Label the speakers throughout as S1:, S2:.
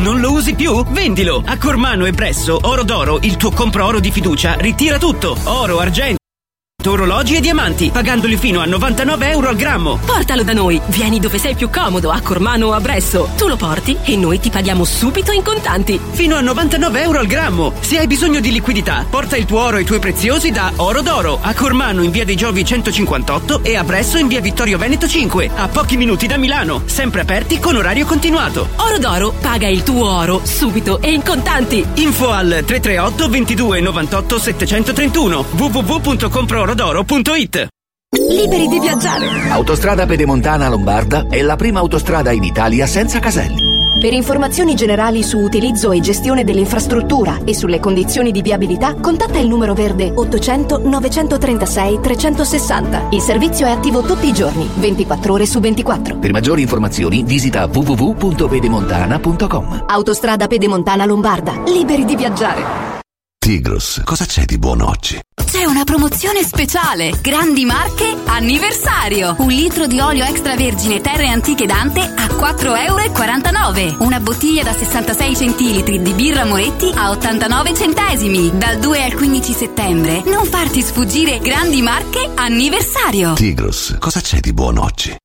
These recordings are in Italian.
S1: Non lo usi più? Vendilo! A Cormano e Bresso, Oro d'Oro, il tuo compro oro di fiducia, ritira tutto. Oro, argento, orologi e diamanti, pagandoli fino a 99 euro al grammo.
S2: Portalo da noi, vieni dove sei più comodo, a Cormano o a Bresso. Tu lo porti e noi ti paghiamo subito in contanti.
S1: Fino a 99 euro al grammo. Se hai bisogno di liquidità, porta il tuo oro e i tuoi preziosi da Oro d'Oro, a Cormano in via dei Giovi 158 e a Bresso in via Vittorio Veneto 5, a pochi minuti da Milano, sempre aperti con orario continuato.
S2: Oro d'Oro, paga il tuo oro subito e in contanti.
S1: Info al 338 22 98 731 www.comprooro.it.
S2: Liberi di viaggiare.
S3: Autostrada Pedemontana Lombarda è la prima autostrada in Italia senza caselli.
S4: Per informazioni generali su utilizzo e gestione dell'infrastruttura e sulle condizioni di viabilità, contatta il numero verde 800 936 360. Il servizio è attivo tutti i giorni, 24 ore su 24.
S3: Per maggiori informazioni visita www.pedemontana.com.
S4: Autostrada Pedemontana Lombarda. Liberi di viaggiare.
S5: Tigros, cosa c'è di buono oggi?
S6: C'è una promozione speciale. Grandi Marche anniversario. 1 litro di olio extravergine Terre Antiche Dante a 4,49 €. Una bottiglia da 66 centilitri di birra Moretti a 89 centesimi. Dal 2 al 15 settembre. Non farti sfuggire Grandi Marche anniversario.
S5: Tigros, cosa c'è di buono oggi?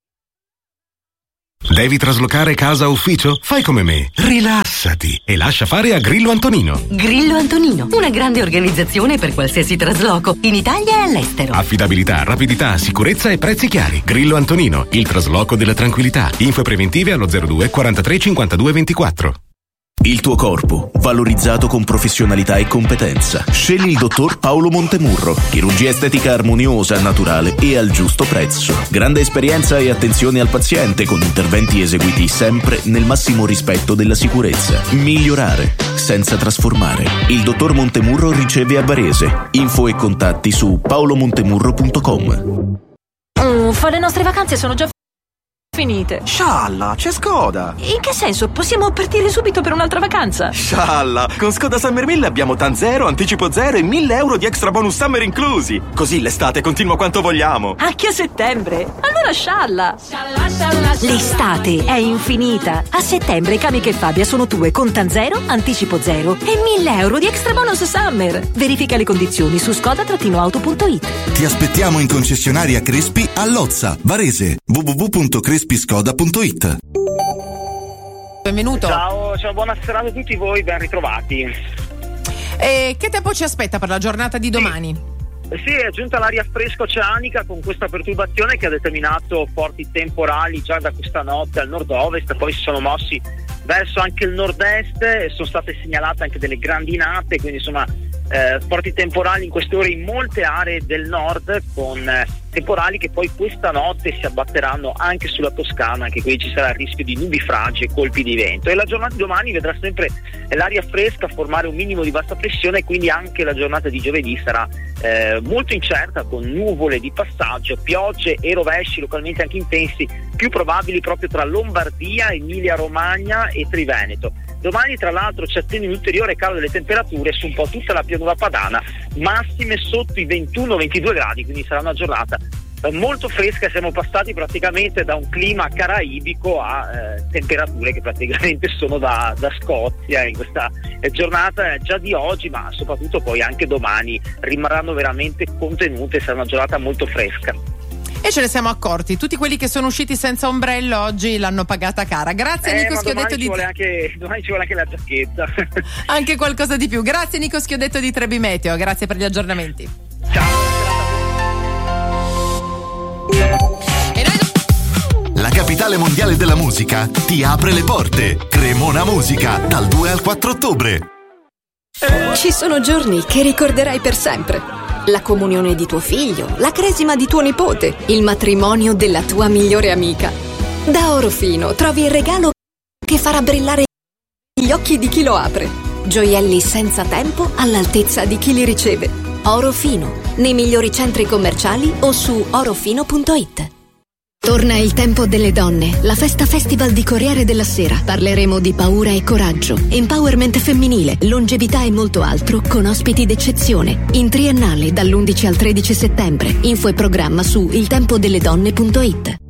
S5: Devi traslocare casa o ufficio? Fai come me, rilassati e lascia fare a Grillo Antonino.
S2: Grillo Antonino, una grande organizzazione per qualsiasi trasloco, in Italia e all'estero.
S5: Affidabilità, rapidità, sicurezza e prezzi chiari. Grillo Antonino, il trasloco della tranquillità. Info preventive allo 02 43 52 24.
S7: Il tuo corpo, valorizzato con professionalità e competenza. Scegli il dottor Paolo Montemurro. Chirurgia estetica armoniosa, naturale e al giusto prezzo. Grande esperienza e attenzione al paziente con interventi eseguiti sempre nel massimo rispetto della sicurezza. Migliorare senza trasformare. Il dottor Montemurro riceve a Varese. Info e contatti su paolomontemurro.com.
S8: Le nostre vacanze sono già finite.
S9: Scialla, c'è Skoda.
S8: In che senso? Possiamo partire subito per un'altra vacanza?
S9: Scialla, con Skoda Summer 1000 abbiamo TAN 0, anticipo 0 e 1.000 euro di extra bonus summer inclusi. Così l'estate continua quanto vogliamo.
S8: Anche a settembre? Allora scialla. L'estate è infinita. A settembre Camiche e Fabia sono tue con TAN 0, anticipo 0 e 1.000 euro di extra bonus summer. Verifica le condizioni su skoda-auto.it.
S10: Ti aspettiamo in concessionaria Crespi a Lozza, Varese. www.crespiscoda.it.
S11: Benvenuto.
S12: Ciao, buona serata a tutti voi, ben ritrovati.
S11: Che tempo ci aspetta per la giornata di domani?
S12: Sì, è giunta l'aria fresca oceanica con questa perturbazione che ha determinato forti temporali già da questa notte al nord-ovest, poi si sono mossi verso anche il nord-est e sono state segnalate anche delle grandinate, quindi insomma forti temporali in queste ore in molte aree del nord, con temporali che poi questa notte si abbatteranno anche sulla Toscana, anche qui ci sarà il rischio di nubifragi e colpi di vento. E la giornata di domani vedrà sempre l'aria fresca formare un minimo di bassa pressione, quindi anche la giornata di giovedì sarà molto incerta, con nuvole di passaggio, piogge e rovesci localmente anche intensi, più probabili proprio tra Lombardia, Emilia Romagna e Triveneto. Domani tra l'altro ci attende un ulteriore calo delle temperature su un po' tutta la pianura padana, massime sotto i 21-22 gradi, quindi sarà una giornata molto fresca. Siamo passati praticamente da un clima caraibico a temperature che praticamente sono da Scozia in questa giornata già di oggi, ma soprattutto poi anche domani rimarranno veramente contenute, sarà una giornata molto fresca.
S11: E ce ne siamo accorti, tutti quelli che sono usciti senza ombrello oggi l'hanno pagata cara. Grazie Nico Schiodetto
S12: domani ci vuole anche la giacchetta.
S11: Anche qualcosa di più. Grazie Nico Schiodetto di Trebi Meteo, grazie per gli aggiornamenti.
S12: Ciao.
S10: La capitale mondiale della musica ti apre le porte. Cremona Musica dal 2 al 4 ottobre.
S4: Ci sono giorni che ricorderai per sempre. La comunione di tuo figlio, la cresima di tuo nipote, il matrimonio della tua migliore amica. Da Orofino trovi il regalo che farà brillare gli occhi di chi lo apre. Gioielli senza tempo all'altezza di chi li riceve. Orofino, nei migliori centri commerciali o su orofino.it. Torna il tempo delle donne, la festa festival di Corriere della Sera. Parleremo di paura e coraggio, empowerment femminile, longevità e molto altro con ospiti d'eccezione. In triennale dall'11 al 13 settembre. Info e programma su iltempodelledonne.it.